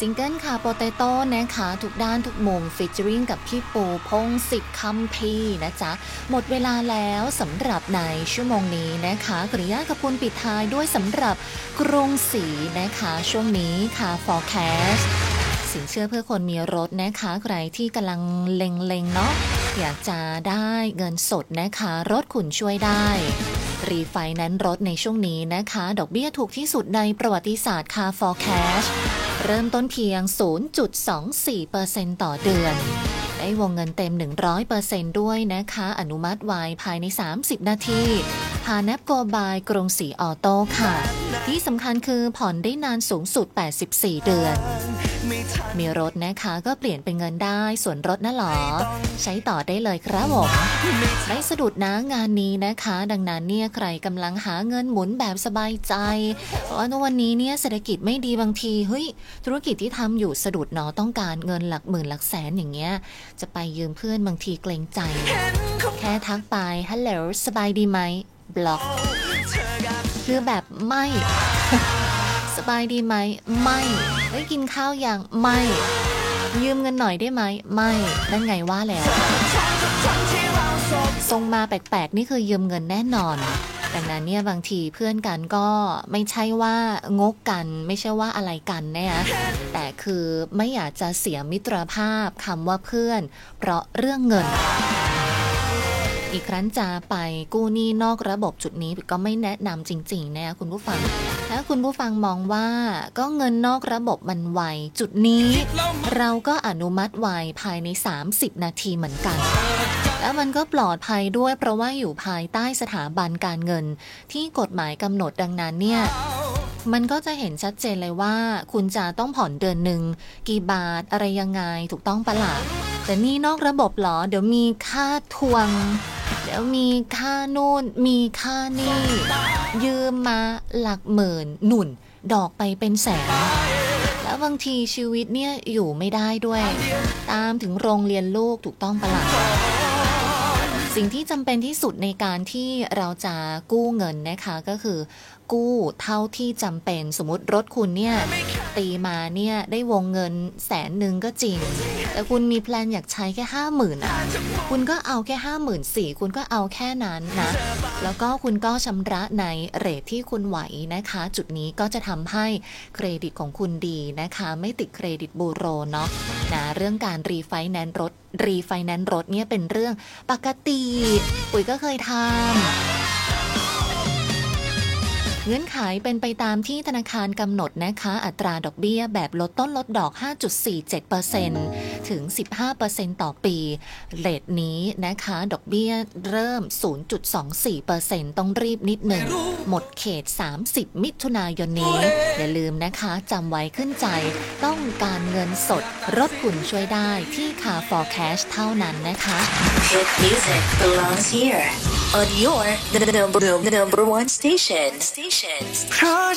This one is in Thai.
ซิงเกิลค่ะโปเตโต้นะคะทุกด้านทุกมุมฟีเจอริงกับพี่ปูพงษ์สิทธิ์คำพีนะจ๊ะหมดเวลาแล้วสำหรับในชั่วโมงนี้นะคะกริยากับคุณปิดท้ายด้วยสำหรับกรุงศรีนะคะช่วงนี้ค่ะ forecast สินเชื่อเพื่อคนมีรถนะคะใครที่กำลังเล็งๆเนาะอยากจะได้เงินสดนะคะรถคุณช่วยได้รีไฟแนนซ์รถในช่วงนี้นะคะดอกเบี้ยถูกที่สุดในประวัติศาสตร์ค่ะ forecast เริ่มต้นเพียง 0.24% ต่อเดือนได้วงเงินเต็ม 100% ด้วยนะคะอนุมัติไวภายใน30นาทีผ่านแอป Go by กรุงศรีออโต้ค่ะที่สำคัญคือผ่อนได้นานสูงสุด84เดือนมีรถนะคะก็เปลี่ยนเป็นเงินได้ส่วนรถน่ะหรอใช้ต่อได้เลยครับผมไม่สะดุดนะงานนี้นะคะดังนั้นเนี่ยใครกำลังหาเงินหมุนแบบสบายใจเพราะว่าวันนี้เนี่ยเศรษฐกิจไม่ดีบางทีเฮ้ยธุรกิจที่ทำอยู่สะดุดเนาะต้องการเงินหลักหมื่นหลักแสนอย่างเงี้ยจะไปยืมเพื่อนบางทีเกรงใจแค่ทักไปฮัลโหลสบายดีไหมบล็อกคือแบบไม่สบายดีไหมไม่ได้กินข้าวยังไม่ยืมเงินหน่อยได้ไหมไม่นั่นไงว่าแล้วส่งมาแปลกๆนี่คือยืมเงินแน่นอนดังนั้นเนี่ยบางทีเพื่อนกันก็ไม่ใช่ว่างกกันไม่ใช่ว่าอะไรกันเนี่ยแต่คือไม่อยากจะเสียมิตรภาพคำว่าเพื่อนเพราะเรื่องเงินอีกครั้งจะไปกู้หนี้นอกระบบจุดนี้ก็ไม่แนะนำจริงๆนะคุณผู้ฟังถ้าคุณผู้ฟังมองว่าก็เงินนอกระบบมันไวจุดนี้เราก็อนุมัติไวภายใน30นาทีเหมือนกันแล้วมันก็ปลอดภัยด้วยเพราะว่าอยู่ภายใต้สถาบันการเงินที่กฎหมายกำหนดดังนั้นเนี่ยมันก็จะเห็นชัดเจนเลยว่าคุณจะต้องผ่อนเดือนหนึ่งกี่บาทอะไรยังไงถูกต้องปะล่ะแต่นี่นอกระบบเหรอเดี๋ยวมีค่าทวงเดี๋ยวมีค่านู่นมีค่านี่ยืมมาหลักหมื่นหนุนดอกไปเป็นแสนแล้วบางทีชีวิตเนี่ยอยู่ไม่ได้ด้วยตามถึงโรงเรียนลูกถูกต้องปะล่ะสิ่งที่จำเป็นที่สุดในการที่เราจะกู้เงินนะคะก็คือกู้เท่าที่จำเป็นสมมติรถคุณเนี่ยตีมาเนี่ยได้วงเงิน100,000ก็จริงแต่คุณมีแพลนอยากใช้แค่50,000อ่ะคุณก็เอาแค่54,000คุณก็เอาแค่นั้นนะแล้วก็คุณก็ชำระในเรทที่คุณไหวนะคะจุดนี้ก็จะทำให้เครดิตของคุณดีนะคะไม่ติดเครดิตบูโรเนาะนะเรื่องการรีไฟแนนซ์รถเนี่ยเป็นเรื่องปกติปุ๋ยก็เคยทำเงื่อนไขเป็นไปตามที่ธนาคารกำหนดนะคะอัตราดอกเบี้ยแบบลดต้นลดดอก 5.47% ถึง 15% ต่อปีเรทนี้นะคะดอกเบี้ยเริ่ม 0.24% ต้องรีบนิดหนึ่งหมดเขต30มิถุนายนนี้อย่าลืมนะคะจำไว้ขึ้นใจต้องการเงินสดรถคุณช่วยได้ที่ Car Forecast เท่านั้นนะคะ Hit music belongs here on your the number one station.